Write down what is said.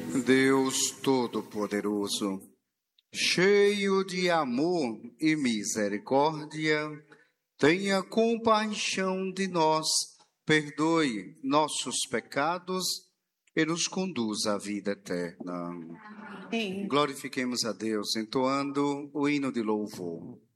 Deus Todo-Poderoso, cheio de amor e misericórdia, tenha compaixão de nós, perdoe nossos pecados e nos conduza à vida eterna. Amém. Glorifiquemos a Deus entoando o hino de louvor.